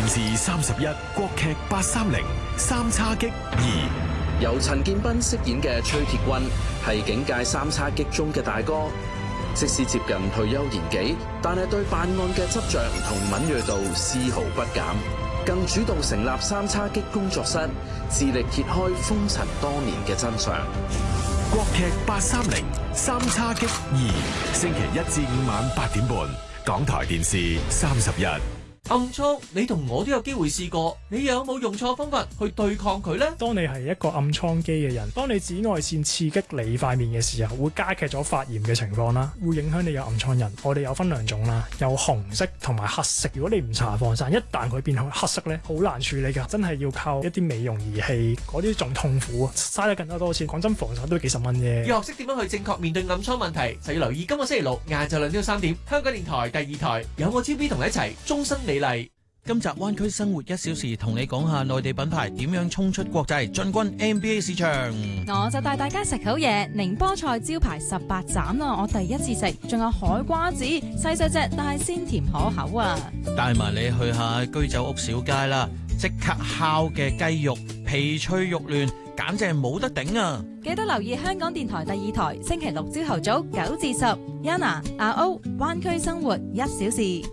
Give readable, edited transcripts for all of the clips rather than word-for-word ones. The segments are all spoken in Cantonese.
電視31國劇830三叉戟2， 由陳建斌飾演嘅崔鐵軍係警界三叉戟中嘅大哥，即使接近退休年紀，但係對辦案嘅執着同敏銳度絲毫不減，更主動成立三叉戟工作室，致力揭開封塵多年嘅真相。 國劇830三叉戟2，星期1至5晚8點半，港台電視31。 暗瘡，你同我都有機會試過，你有冇用錯方法去對抗佢呢？ 當你係一個暗瘡肌嘅人，當你紫外線刺激你塊面嘅時候，會加劇咗發炎嘅情況啦，會影響你有暗瘡人。我哋有分兩種啦，有紅色同埋黑色。如果你唔搽防曬，一旦佢變黑色呢，好難處理噶，真係要靠一啲美容儀器，嗰啲仲痛苦啊，嘥得更加多錢。講真，防曬都幾十蚊啫。 要學識點樣去正確面對暗瘡問題，就要留意今個星期六晏晝2點到3點，香港電台第2台有我 GB 同你一齊終身美麗。 今集灣區生活1小時，同你講下內地品牌點樣衝出國際，進軍 NBA 市場。 我就帶大家食好嘢，寧波菜招牌18斬啦，我第一次食，仲有海瓜子，細細隻但係鮮甜可口啊！ 帶埋你去下居酒屋小街啦，即刻烤嘅雞肉，皮脆肉嫩，簡直係冇得頂啊！ 記得留意香港電台第2台，星期六朝頭早9至10 ，Yana 阿歐灣區生活1小時。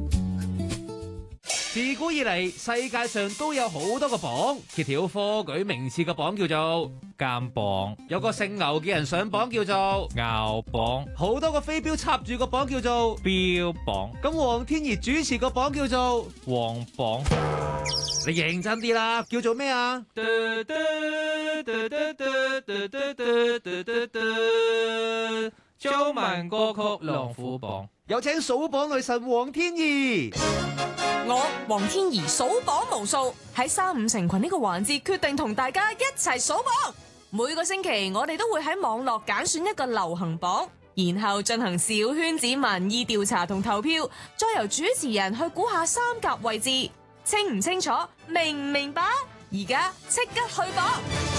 自古以嚟，世界上都有好多個榜，揭曉科舉名次嘅榜叫做監榜，有個姓牛嘅人上榜叫做牛榜，好多個飛鏢插住個榜叫做標榜，咁黃天怡主持個榜叫做黃榜。你認真啲啦，叫做咩啊？中文歌曲龍虎榜，有請數榜女神黃天怡。 我黃天怡數榜無數，喺3-5成群呢個環節決定同大家一齊數榜。每個星期我哋都會喺網絡揀選一個流行榜，然後進行小圈子民意調查同投票，再由主持人去估下三甲位置。清唔清楚？明唔明白？而家即刻去榜！